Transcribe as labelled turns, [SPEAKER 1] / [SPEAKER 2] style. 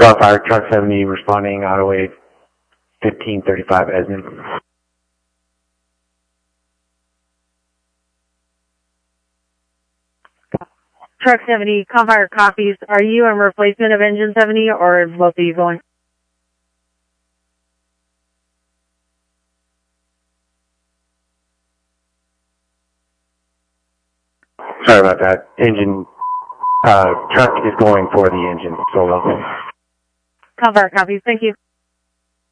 [SPEAKER 1] Fire Truck 70 responding, Autoway 1535 Esmond.
[SPEAKER 2] Truck 70, Fire copies. Are you in replacement of engine 70 or both of you going?
[SPEAKER 1] Sorry about that. Truck is going for the engine solo.
[SPEAKER 2] Fire copies. Thank you.